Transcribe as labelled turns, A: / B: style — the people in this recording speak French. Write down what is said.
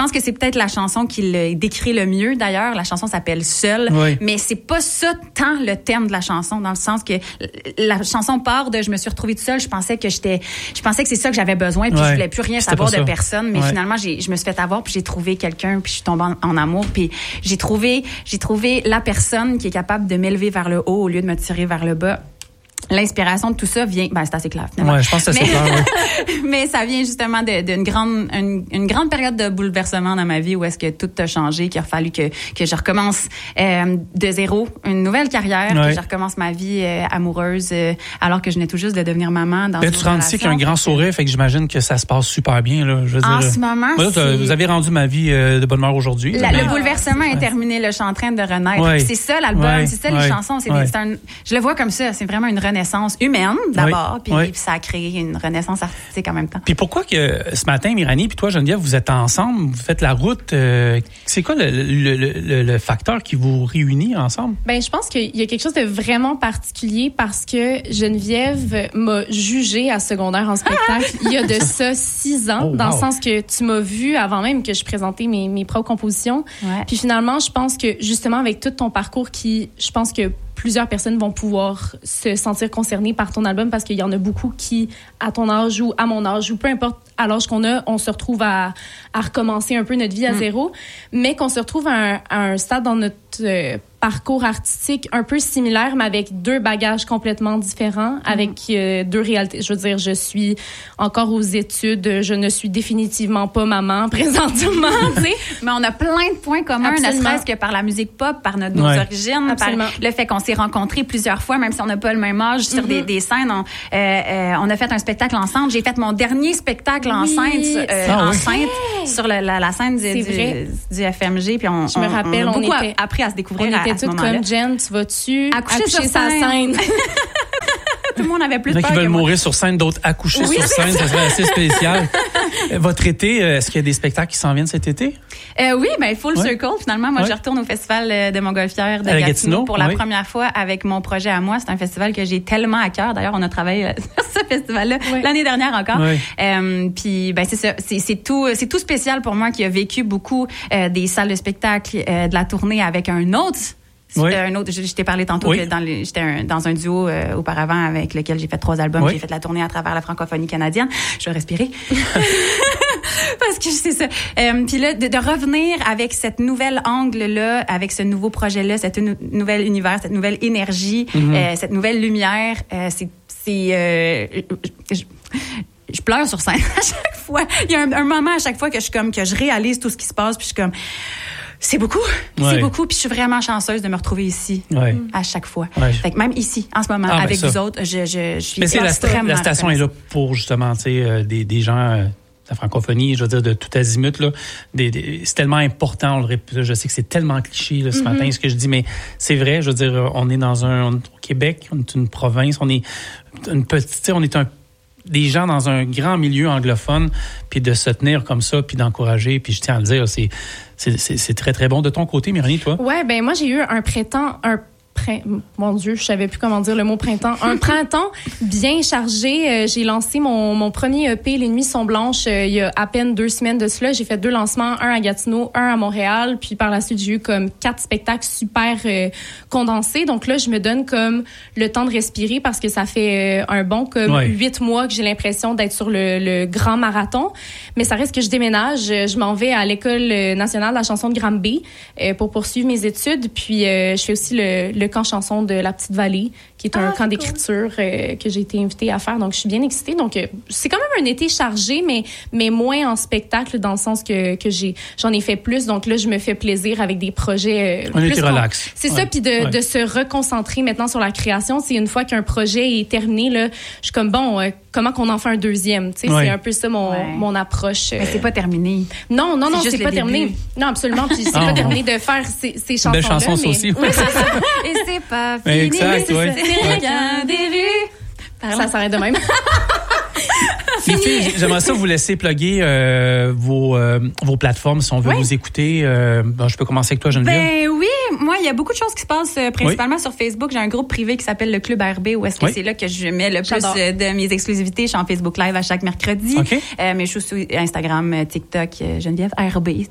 A: pense que c'est peut-être la chanson qui le décrit le mieux, d'ailleurs. La chanson s'appelle Seul.
B: Oui.
A: Mais c'est pas ça tant le thème de la chanson, dans le sens que la chanson part de « Je me suis retrouvée toute seule ». Je pensais que c'est ça que j'avais besoin, puis je voulais plus rien savoir de personne. Mais finalement, je me suis fait avoir, puis j'ai trouvé quelqu'un, puis je suis tombée en amour. Puis j'ai trouvé la personne qui est capable de m'élever vers le haut au lieu de me tirer vers le bas. L'inspiration de tout ça vient, c'est assez clair finalement.
B: Ouais, je pense que c'est assez clair. Ouais.
A: Mais ça vient justement d'une grande période de bouleversement dans ma vie où est-ce que tout a changé, qu'il a fallu que je recommence de zéro une nouvelle carrière, que je recommence ma vie amoureuse alors que je venais tout juste de devenir maman dans une
B: tu te rends ici qu'il y a un grand sourire, fait que j'imagine que ça se passe super bien là. Je veux
A: en
B: dire,
A: ce moment,
B: vous avez rendu ma vie de bonne humeur aujourd'hui.
A: Le bouleversement est terminé, là, je suis en train de renaître.
B: Ouais.
A: C'est ça l'album, c'est ça les chansons, je le vois comme ça, c'est vraiment une renaissance humaine d'abord, puis ça a créé une renaissance artistique en même temps.
B: Puis pourquoi que ce matin, Myrani, puis toi, Geneviève, vous êtes ensemble, vous faites la route, c'est quoi le facteur qui vous réunit ensemble?
C: Ben, je pense qu'il y a quelque chose de vraiment particulier parce que Geneviève m'a jugée à secondaire en spectacle il y a de ça 6 ans, dans le sens que tu m'as vu avant même que je présentais mes propres compositions. Ouais. Puis finalement, je pense que justement avec tout ton parcours je pense que plusieurs personnes vont pouvoir se sentir concernées par ton album parce qu'il y en a beaucoup qui, à ton âge ou à mon âge ou peu importe à l'âge qu'on a, on se retrouve à recommencer un peu notre vie à zéro, mais qu'on se retrouve à un stade dans notre parcours artistique un peu similaire, mais avec 2 bagages complètement différents, avec 2 réalités. Je veux dire, je suis encore aux études, je ne suis définitivement pas maman présentement, tu sais.
A: Mais on a plein de points communs,
C: Absolument.
A: ne serait-ce que par la musique pop, par nos origines, par le fait qu'on s'est rencontrés plusieurs fois, même si on n'a pas le même âge, sur des scènes. On a fait un spectacle ensemble. J'ai fait mon dernier spectacle enceinte sur la scène du FMG. Puis je
C: me rappelle,
A: on était appris à se découvrir.
C: On était toutes comme Jen, tu vas-tu accoucher sur sa scène?
A: Tout le monde avait plus
B: peur. Il y en a qui veulent mourir sur scène, d'autres accoucher sur scène. Ça serait assez spécial. Votre été, est-ce qu'il y a des spectacles qui s'en viennent cet été?
A: Oui, Full Circle, finalement. Moi, je retourne au Festival de Montgolfière de Gatineau pour la première fois avec mon projet à moi. C'est un festival que j'ai tellement à cœur. D'ailleurs, on a travaillé sur ce festival-là l'année dernière encore. Puis, c'est ça. C'est tout spécial pour moi qui a vécu beaucoup des salles de spectacle, de la tournée avec un autre. Un autre, je t'ai parlé tantôt que j'étais dans un duo auparavant avec lequel j'ai fait 3 albums, j'ai fait la tournée à travers la francophonie canadienne. Je vais respirer. Parce que c'est ça. Puis là, de revenir avec cette nouvelle angle-là, avec ce nouveau projet-là, cette nouvel univers, cette nouvelle énergie, cette nouvelle lumière, je pleure sur scène à chaque fois. Il y a un moment à chaque fois que je réalise tout ce qui se passe, puis je suis comme... C'est beaucoup. C'est beaucoup. Puis je suis vraiment chanceuse de me retrouver ici à chaque fois. Fait que même ici, en ce moment, avec vous autres, je suis extrêmement
B: la station est là pour justement, tu sais, des gens... la francophonie, je veux dire, de tout azimut, là, c'est tellement important, je sais que c'est tellement cliché là, ce matin, ce que je dis, mais c'est vrai, je veux dire, on est au Québec, on est une province, on est une petite, on est des gens dans un grand milieu anglophone, puis de se tenir comme ça, puis d'encourager, puis je tiens à le dire, c'est très, très bon. De ton côté, Myrani, toi?
C: Ouais, moi, j'ai eu mon Dieu, je savais plus comment dire le mot printemps. Un printemps bien chargé. J'ai lancé mon premier EP, Les Nuits sont blanches, il y a à peine 2 semaines de cela. J'ai fait 2 lancements, un à Gatineau, un à Montréal. Puis par la suite, j'ai eu comme 4 spectacles super condensés. Donc là, je me donne comme le temps de respirer parce que ça fait un bon 8 mois que j'ai l'impression d'être sur le grand marathon. Mais ça reste que je déménage. Je m'en vais à l'École nationale de la chanson de Granby pour poursuivre mes études. Puis je fais aussi le camp chanson de la Petite Vallée, qui est un camp d'écriture que j'ai été invitée à faire. Donc, je suis bien excitée. Donc, c'est quand même un été chargé, mais moins en spectacle, dans le sens que j'en ai fait plus. Donc là, je me fais plaisir avec des projets
B: un été relax.
C: C'est ça, puis de se reconcentrer maintenant sur la création. C'est une fois qu'un projet est terminé, là, je suis comme, comment qu'on en fait un deuxième? Tu sais, c'est un peu ça mon approche.
A: Mais c'est pas terminé.
C: Non, c'est pas terminé. Non, absolument. Puis c'est pas terminé de faire ces chansons-là.
B: Belle chanson, ça aussi.
C: Oui, c'est ça.
A: Et c'est pas fini.
B: Exact,
A: c'est rien des rues.
C: Ça s'arrête de même.
B: Les filles, j'aimerais ça vous laisser plugger vos plateformes si on veut vous écouter. Je peux commencer avec toi, Geneviève.
A: Oui, moi, il y a beaucoup de choses qui se passent principalement sur Facebook. J'ai un groupe privé qui s'appelle le Club RB où est-ce que c'est là que je mets le plus de mes exclusivités. Je suis en Facebook Live à chaque mercredi. Mais je suis sur Instagram, TikTok, Geneviève RB.